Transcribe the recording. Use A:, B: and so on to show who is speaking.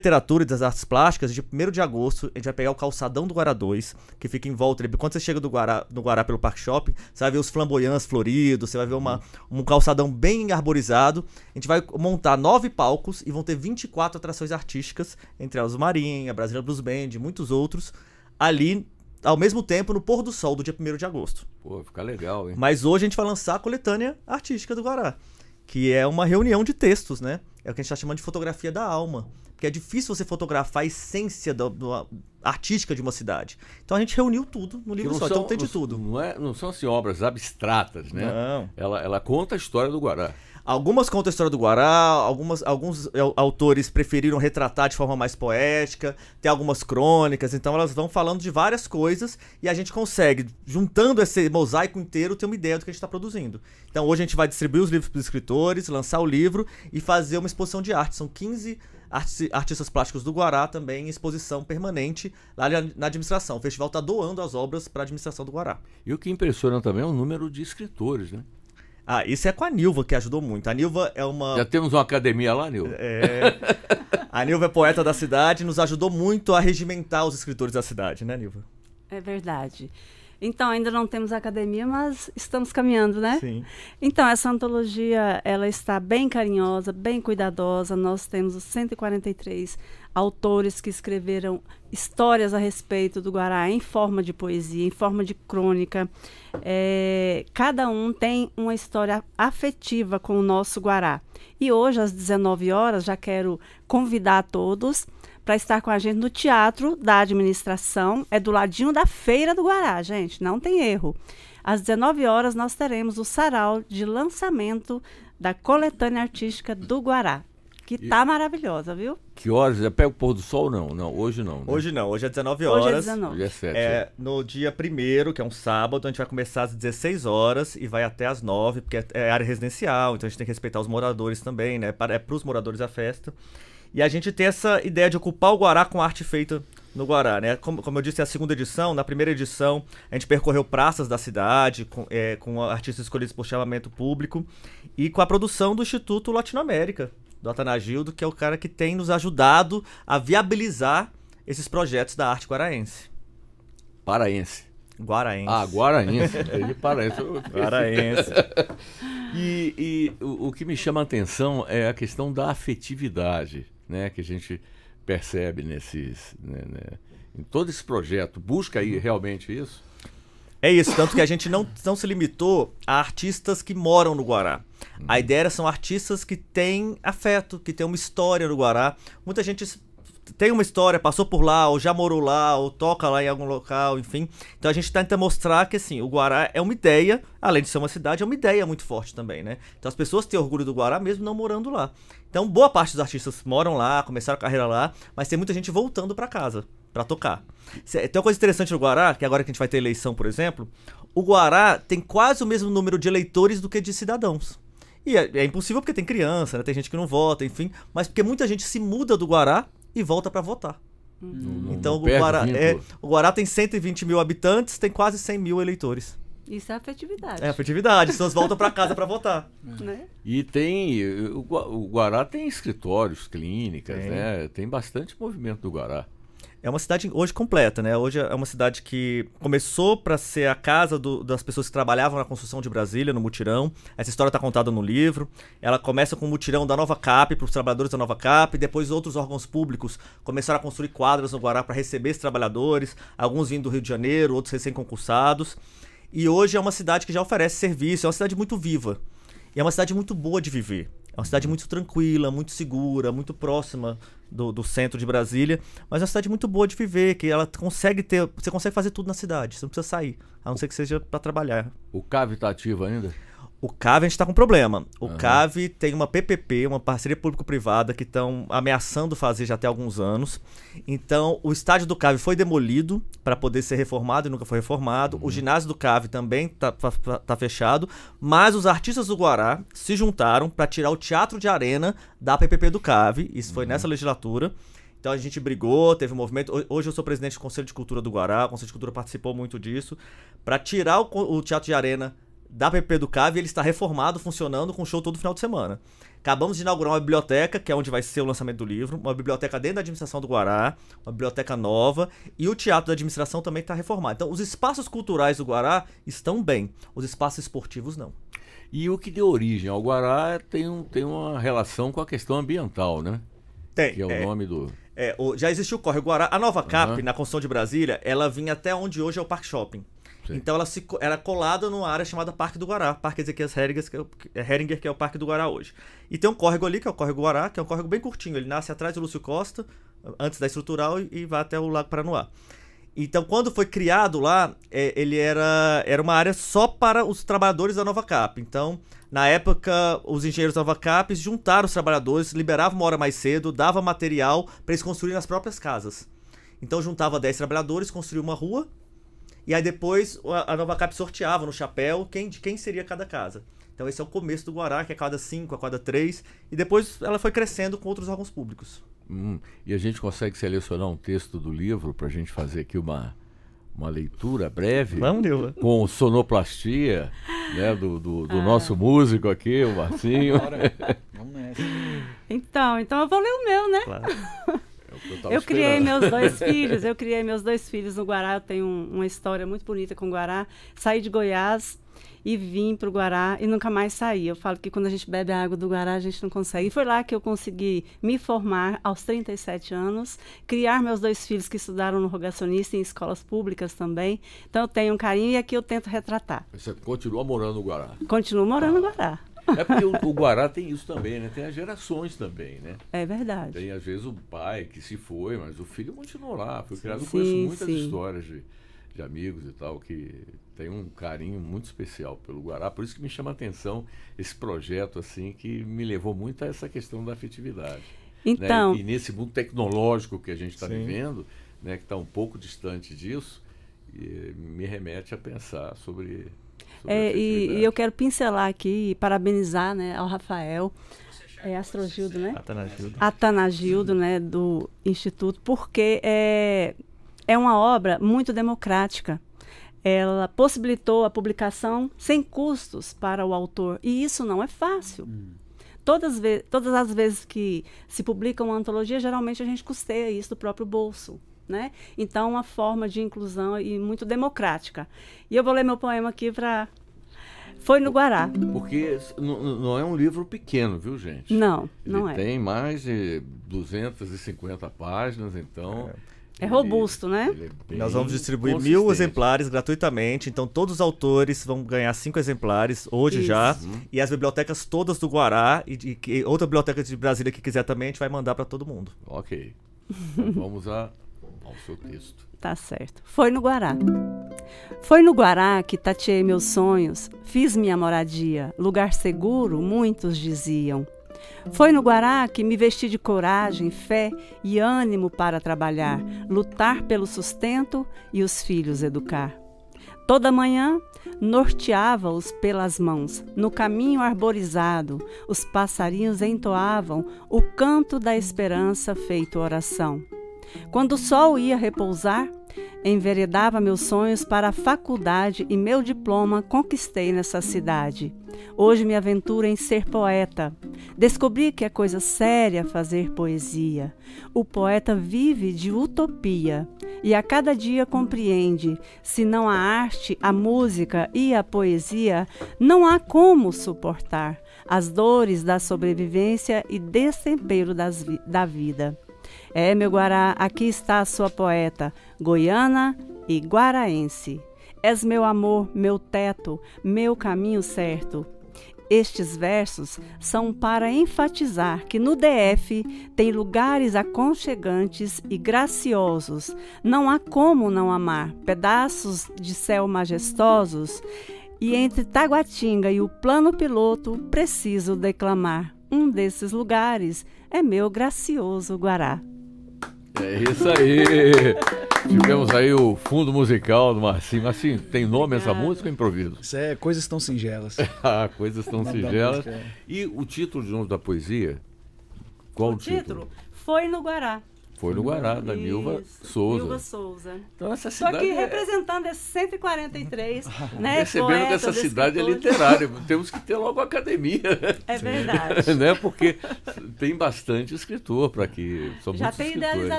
A: literatura e das artes plásticas, de 1º de agosto, a gente vai pegar o calçadão do Guará 2, que fica em volta. Quando você chega no Guará pelo Parque Shopping, você vai ver os flamboyants floridos, você vai ver um calçadão bem arborizado. A gente vai montar 9 palcos e vão ter 24 atrações artísticas, entre elas o Marinha, a Brasília Blues Band e muitos outros, ali ao mesmo tempo no pôr do sol do dia 1º de agosto.
B: Pô, fica legal, hein?
A: Mas hoje a gente vai lançar a coletânea artística do Guará, que é uma reunião de textos, né? É o que a gente está chamando de fotografia da alma. Porque é difícil você fotografar a essência artística de uma cidade. Então a gente reuniu tudo no livro só, então tem de tudo.
B: Não são assim obras abstratas, né?
A: Não.
B: Ela conta a história do Guará.
A: Algumas contam a história do Guará, alguns autores preferiram retratar de forma mais poética, tem algumas crônicas, então elas vão falando de várias coisas e a gente consegue, juntando esse mosaico inteiro, ter uma ideia do que a gente está produzindo. Então hoje a gente vai distribuir os livros para os escritores, lançar o livro e fazer uma exposição de arte. São 15 artistas plásticos do Guará também em exposição permanente lá na administração. O festival está doando as obras para a administração do Guará.
B: E o que impressiona também é o número de escritores, né?
A: Ah, isso é com a Nilva, que ajudou muito. A Nilva é uma...
B: Já temos uma academia lá, Nilva?
A: A Nilva é poeta da cidade e nos ajudou muito a regimentar os escritores da cidade, né, Nilva?
C: É verdade. Então, ainda não temos academia, mas estamos caminhando, né?
A: Sim.
C: Então, essa antologia, ela está bem carinhosa, bem cuidadosa. Nós temos os 143 autores que escreveram histórias a respeito do Guará em forma de poesia, em forma de crônica. Cada um tem uma história afetiva com o nosso Guará. E hoje, às 19 horas, já quero convidar todos para estar com a gente no Teatro da Administração. É do ladinho da Feira do Guará, gente, não tem erro. Às 19 horas nós teremos o sarau de lançamento da coletânea artística do Guará, que tá maravilhosa, viu?
B: Que horas? Já pega o pôr do sol? Não, hoje não. Né?
A: Hoje não, hoje é 19 horas.
C: Hoje é 19.
B: Hoje é 7.
A: No dia 1º, que é um sábado, a gente vai começar às 16 horas e vai até às 9, porque é área residencial, então a gente tem que respeitar os moradores também, né? É para os moradores a festa. E a gente tem essa ideia de ocupar o Guará com arte feita no Guará, né? Como eu disse, é a 2ª edição. Na primeira edição, a gente percorreu praças da cidade, com artistas escolhidos por chamamento público, e com a produção do Instituto Latinoamérica, do Atanagildo, que é o cara que tem nos ajudado a viabilizar esses projetos da arte guaraense.
B: Paraense.
A: Guaraense.
B: Ah, guaraense. Ele paraense.
A: Guaraense.
B: E o que me chama a atenção é a questão da afetividade, né, que a gente percebe em todo esse projeto. Busca aí realmente isso?
A: É isso, tanto que a gente não se limitou a artistas que moram no Guará. A ideia são artistas que têm afeto, que têm uma história no Guará. Muita gente tem uma história, passou por lá, ou já morou lá, ou toca lá em algum local, enfim. Então a gente tenta mostrar que, assim, o Guará é uma ideia, além de ser uma cidade, é uma ideia muito forte também, né? Então as pessoas têm orgulho do Guará mesmo não morando lá. Então boa parte dos artistas moram lá, começaram a carreira lá, mas tem muita gente voltando pra casa pra tocar. Tem uma coisa interessante no Guará, que agora que a gente vai ter eleição, por exemplo, o Guará tem quase o mesmo número de eleitores do que de cidadãos. E é impossível porque tem criança, né? Tem gente que não vota, enfim, mas porque muita gente se muda do Guará e volta para votar. Então o Guará tem 120 mil habitantes, tem quase 100 mil eleitores.
C: Isso é afetividade.
A: É afetividade, as pessoas voltam para casa para votar.
C: Né?
B: E o Guará tem escritórios, clínicas, né? Tem bastante movimento do Guará.
A: É uma cidade hoje completa, né? Hoje é uma cidade que começou para ser a casa das pessoas que trabalhavam na construção de Brasília, no mutirão. Essa história está contada no livro. Ela começa com o mutirão da Nova Cap, para os trabalhadores da Nova Cap. Depois outros órgãos públicos começaram a construir quadras no Guará para receber esses trabalhadores. Alguns vindo do Rio de Janeiro, outros recém-concursados. E hoje é uma cidade que já oferece serviço. É uma cidade muito viva. E é uma cidade muito boa de viver. É uma cidade muito tranquila, muito segura, muito próxima do centro de Brasília, mas é uma cidade muito boa de viver, que ela você consegue fazer tudo na cidade, você não precisa sair, a não ser que seja para trabalhar.
B: O CAV está ativo ainda?
A: O CAV a gente está com problema. O CAV tem uma PPP, uma parceria público-privada, que estão ameaçando fazer já até alguns anos. Então, o estádio do CAV foi demolido para poder ser reformado e nunca foi reformado. O ginásio do CAV também tá fechado. Mas os artistas do Guará se juntaram para tirar o teatro de arena da PPP do CAV. Isso foi nessa legislatura. Então a gente brigou, teve um movimento. Hoje eu sou presidente do Conselho de Cultura do Guará. O Conselho de Cultura participou muito disso. Para tirar o teatro de arena da PP do CAV, ele está reformado, funcionando, com show todo final de semana. Acabamos de inaugurar uma biblioteca, que é onde vai ser o lançamento do livro, uma biblioteca dentro da administração do Guará, uma biblioteca nova, e o teatro da administração também está reformado. Então, os espaços culturais do Guará estão bem, os espaços esportivos não.
B: E o que deu origem ao Guará tem uma relação com a questão ambiental, né?
A: Tem.
B: Que é o nome do...
A: Já existiu o Córrego Guará. A Nova CAP, na construção de Brasília, ela vinha até onde hoje é o Parque Shopping. Sim. Então ela era colada numa área chamada Parque do Guará, Parque Ezequias Heringer, que é o Parque do Guará hoje. E tem um córrego ali, que é o Córrego Guará, que é um córrego bem curtinho. Ele nasce atrás do Lúcio Costa, antes da estrutural, e vai até o Lago Paranoá. Então, quando foi criado lá, ele era uma área só para os trabalhadores da Nova Cap. Então, na época, os engenheiros da Nova Cap juntaram os trabalhadores, liberavam uma hora mais cedo, dava material para eles construírem as próprias casas. Então, juntava 10 trabalhadores, construía uma rua, e aí depois a Nova Cap sorteava no chapéu de quem seria cada casa. Então, esse é o começo do Guará, que é cada 5, a cada 3, e depois ela foi crescendo com outros órgãos públicos.
B: E a gente consegue selecionar um texto do livro para a gente fazer aqui uma leitura breve.
A: Vamos, Nilva.
B: Com sonoplastia, né, do nosso músico aqui, o Marcinho.
D: Vamos nessa.
C: Então eu vou ler o meu, né?
A: Claro.
C: Eu criei meus dois filhos no Guará. Eu tenho uma história muito bonita com o Guará. Saí de Goiás e vim para o Guará e nunca mais saí. Eu falo que quando a gente bebe a água do Guará, a gente não consegue. E foi lá que eu consegui me formar aos 37 anos, criar meus 2 filhos que estudaram no Rogacionista em escolas públicas também. Então eu tenho um carinho e aqui eu tento retratar.
B: Você continua morando no Guará?
C: Continuo morando no Guará.
B: É porque o Guará tem isso também, né? Tem as gerações também, né?
C: É verdade.
B: Tem, às vezes, o pai que se foi, mas o filho continuou lá. Foi criado. Eu conheço muitas histórias de amigos e tal, que tem um carinho muito especial pelo Guará. Por isso que me chama a atenção esse projeto, assim, que me levou muito a essa questão da afetividade.
C: Então...
B: Né? E nesse mundo tecnológico que a gente está vivendo, né, que está um pouco distante disso, me remete a pensar sobre
C: e eu quero pincelar aqui e parabenizar, né, ao Rafael Astrogildo, né? Atanagildo, né, do Instituto, porque é uma obra muito democrática. Ela possibilitou a publicação sem custos para o autor, e isso não é fácil. Todas as vezes que se publica uma antologia, geralmente a gente custeia isso do próprio bolso, né? Então, uma forma de inclusão e muito democrática. E eu vou ler meu poema aqui para... Foi no Guará.
B: Porque não é um livro pequeno, viu, gente?
C: Não
B: Ele tem mais de 250 páginas, então...
C: É robusto, né?
A: Nós vamos distribuir 1000 exemplares gratuitamente, então todos os autores vão ganhar 5 exemplares hoje já, e as bibliotecas todas do Guará e outra biblioteca de Brasília que quiser também, a gente vai mandar para todo mundo.
B: Ok. Então vamos ao seu texto.
C: Tá certo. Foi no Guará. Foi no Guará que tateei meus sonhos, fiz minha moradia, lugar seguro, muitos diziam. Foi no Guará que me vesti de coragem, fé e ânimo para trabalhar, lutar pelo sustento e os filhos educar. Toda manhã norteava-os pelas mãos, no caminho arborizado, os passarinhos entoavam o canto da esperança feito oração. Quando o sol ia repousar, enveredava meus sonhos para a faculdade e meu diploma conquistei nessa cidade. Hoje me aventuro em ser poeta. Descobri que é coisa séria fazer poesia. O poeta vive de utopia e a cada dia compreende, se não a arte, a música e a poesia, não há como suportar as dores da sobrevivência e destempero da vida. Meu Guará, aqui está a sua poeta, goiana e guaraense. És meu amor, meu teto, meu caminho certo. Estes versos são para enfatizar que no DF tem lugares aconchegantes e graciosos. Não há como não amar pedaços de céu majestosos. E entre Taguatinga e o plano piloto, preciso declamar. Um desses lugares é meu gracioso Guará.
B: É isso aí. Tivemos aí o fundo musical do Marcinho. Marcinho, tem nome essa música ou improviso?
D: Isso é Coisas Tão Singelas.
B: Coisas Tão Singelas. E o título de novo da poesia? Qual o título?
C: Foi no Guará.
B: Foi no Guará, da Nilva Souza.
C: Nilva Souza.
B: Então essa
C: Estou
B: cidade
C: aqui representando esses 143, né?
B: Percebendo que essa cidade é literária, temos que ter logo academia.
C: É verdade.
B: Né? Porque tem bastante escritor para que são
C: Já
B: muitos
C: tem
B: escritores.